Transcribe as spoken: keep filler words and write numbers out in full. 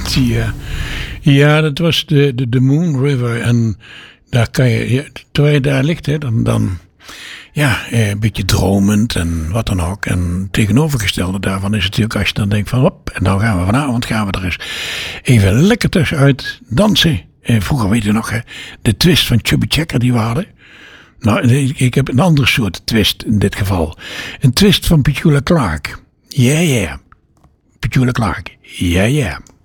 Ja, ja dat was de, de, de Moon River. En daar kan je, ja, terwijl je daar ligt, hè, dan, dan ja, een beetje dromend en wat dan ook. En tegenovergestelde daarvan is natuurlijk als je dan denkt van hop, en dan gaan we vanavond gaan we er eens even lekker tussenuit dansen. En vroeger weet je nog, hè, de twist van Chubby Checker die we hadden. Nou, ik heb een andere soort twist in dit geval. Een twist van Petula Clark. Ja, yeah, ja. Yeah. Petula Clark. Ja, yeah, ja. Yeah.